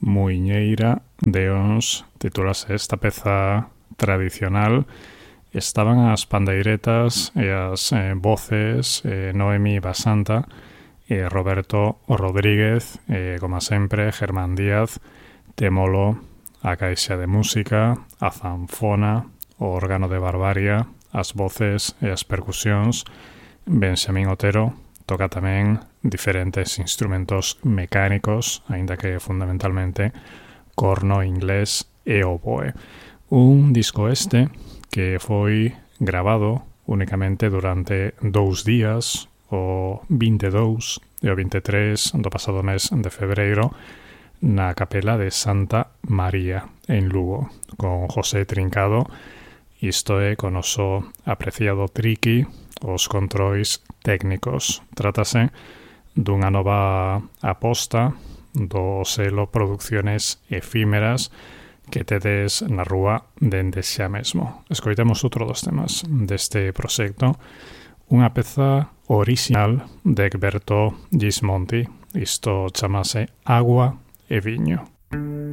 Muiñeira de Ons titúlase esta peza tradicional. Estaban as pandeiretas e as voces Noemi Basanta e Roberto Rodríguez e, como sempre, Germán Díaz, Témolo, a caixa de música, a zanfona, o órgano de Barbaria, as voces e as percusións. Benxamín Otero toca tamén diferentes instrumentos mecánicos, aínda que fundamentalmente corno inglés e oboe. Un disco que foi grabado únicamente durante 2 días, o 22 e o 23 do pasado mes de febreiro, na capela de Santa María, en Lugo, con José Trincado, isto é, con oso apreciado Triqui, os controis técnicos. Trátase dunha nova aposta do selo Producciones Efímeras que tedes na rúa dende xa mesmo. Escoitemos outro dos temas deste proxecto, unha peza original de Egberto Gismonti. Isto chamase Agua e Viño.